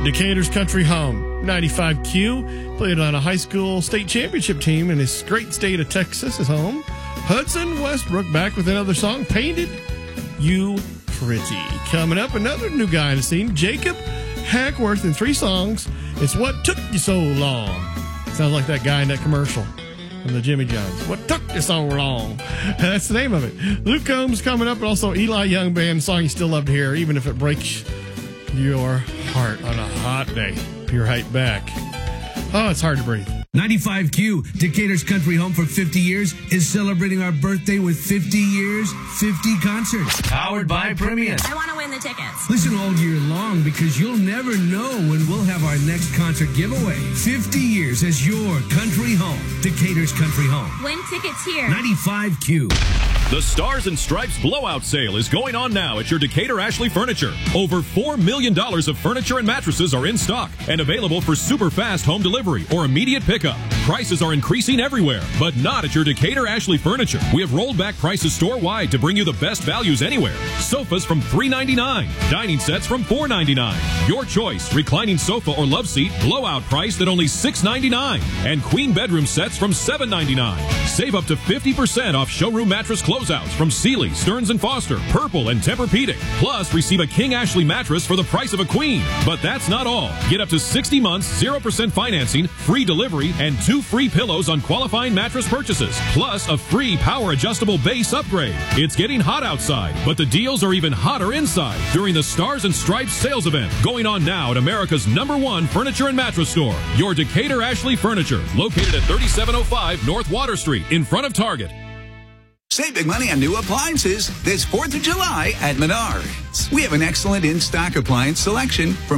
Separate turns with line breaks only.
Decatur's Country Home, 95Q, played on a high school state championship team in his great state of Texas, his home. Hudson Westbrook back with another song, Painted You Pretty. Coming up, another new guy in the scene, Jacob Hackworth, in 3 songs. It's What Took You So Long. Sounds like that guy in that commercial from the Jimmy Johns. What took you so long? That's the name of it. Luke Combs coming up, and also Eli Young Band, song you still love to hear, even if it breaks your heart on a hot day. Be right back. Oh, it's hard to breathe.
95Q, Decatur's Country Home for 50 years, is celebrating our birthday with 50 years, 50 concerts. Powered by Premium.
I want to win the tickets.
Listen all year long because you'll never know when we'll have our next concert giveaway. 50 years as your country home. Decatur's Country Home.
Win tickets here.
95Q.
The Stars and Stripes blowout sale is going on now at your Decatur Ashley Furniture. Over $4 million of furniture and mattresses are in stock and available for super fast home delivery or immediate pickup. Prices are increasing everywhere, but not at your Decatur Ashley Furniture. We have rolled back prices store-wide to bring you the best values anywhere. Sofas from $3.99. Dining sets from $4.99. Your choice, reclining sofa or love seat, blowout priced at only $6.99. And queen bedroom sets from $7.99. Save up to 50% off showroom mattress closeouts from Sealy, Stearns & Foster, Purple, and Tempur-Pedic. Plus, receive a King Ashley mattress for the price of a queen. But that's not all. Get up to 60 months, 0% financing, free delivery, and 2 free pillows on qualifying mattress purchases. Plus, a free power-adjustable base upgrade. It's getting hot outside, but the deals are even hotter inside during the Stars and Stripes sales event going on now at America's #1 furniture and mattress store. Your Decatur Ashley Furniture, located at 3705 North Water Street, in front of Target.
Save big money on new appliances this 4th of July at Menards. We have an excellent in-stock appliance selection from